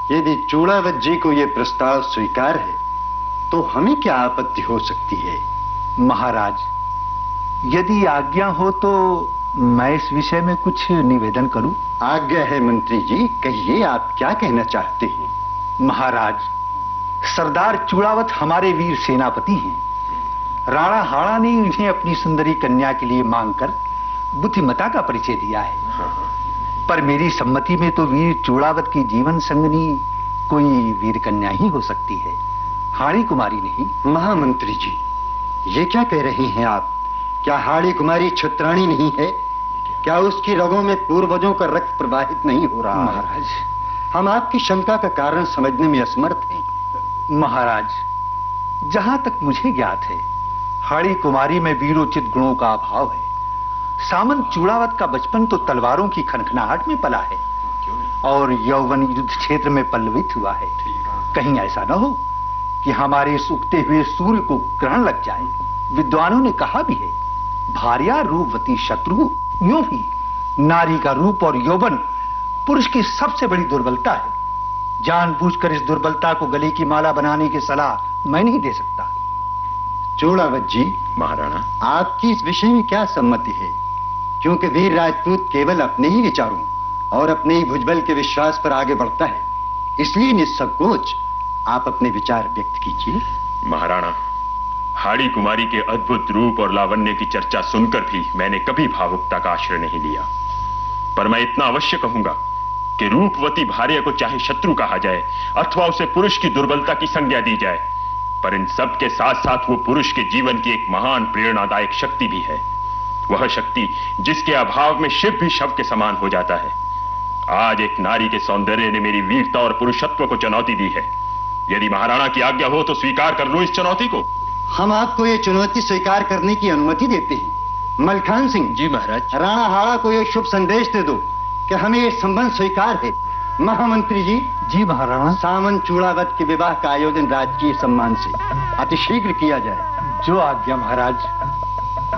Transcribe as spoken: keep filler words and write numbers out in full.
यदि चूड़ावत जी को यह प्रस्ताव स्वीकार है तो हमें क्या आपत्ति हो सकती है? महाराज, यदि आज्ञा हो तो मैं इस विषय में कुछ निवेदन करूं? आज्ञा है मंत्री जी, कहिए आप क्या कहना चाहते हैं? महाराज, सरदार चूड़ावत हमारे वीर सेनापति हैं। राणा हाड़ा ने उन्हें अपनी सुंदरी कन्या के लिए मांगकर बुद्धिमता का परिचय दिया है। पर मेरी सम्मति में तो वीर चूड़ावत की जीवन संगनी कोई वीर कन्या ही हो सकती है, हाड़ी कुमारी नहीं। महामंत्री जी, ये क्या कह रहे हैं आप? क्या हाड़ी कुमारी छत्राणी नहीं है? क्या उसकी रगों में पूर्वजों का रक्त प्रवाहित नहीं हो रहा? महाराज, हम आपकी शंका का कारण समझने में असमर्थ हैं। महाराज, जहां तक मुझे ज्ञात है, हाड़ी कुमारी में वीरोचित गुणों का अभाव है। सामंत चूड़ावत का बचपन तो तलवारों की खनखनाहट में पला है और यौवन युद्ध क्षेत्र में पल्लवित हुआ है। कहीं ऐसा न हो कि हमारे इस उगते हुए सूर्य को ग्रहण लग जाए। विद्वानों ने कहा भी है, भार्या रूपवती शत्रु। यूं भी नारी का रूप और यौवन पुरुष की सबसे बड़ी दुर्बलता है। जानबूझकर इस दुर्बलता को गले की माला बनाने की सलाह मैं नहीं दे सकता। चूड़ावत जी, महाराणा, आपकी इस विषय में क्या सम्मति है? क्योंकि वीर राजपूत केवल अपने ही विचारों और अपने ही भुजबल के विश्वास पर आगे बढ़ता है, इसलिए निसंकोच आप अपने विचार व्यक्त कीजिए। महाराणा, हाड़ी कुमारी के अद्भुत रूप और लावण्य की चर्चा सुनकर भी मैंने कभी भावुकता का आश्रय नहीं लिया। पर मैं इतना अवश्य कहूंगा कि रूपवती भार्या को चाहे शत्रु कहा जाए अथवा उसे पुरुष की दुर्बलता की संज्ञा दी जाए, पर इन सब के साथ साथ वो पुरुष के जीवन की एक महान प्रेरणादायक शक्ति भी है। वह शक्ति जिसके अभाव में शिव भी शव के समान हो जाता है। आज एक नारी के सौंदर्य ने मेरी वीरता और पुरुषत्व को चुनौती दी है। यदि महाराणा की आज्ञा हो तो स्वीकार कर लो इस चुनौती को। हम आपको ये चुनौती स्वीकार करने की अनुमति देते हैं। मलखान सिंह जी महाराज। राणा हाड़ा को यह शुभ संदेश दे दो कि हमें ये संबंध स्वीकार है। महामंत्री जी। जी महाराणा। सामंत चूड़ावत के विवाह का आयोजन राजकीय सम्मान से अतिशीघ्र किया जाए। जो आज्ञा महाराज।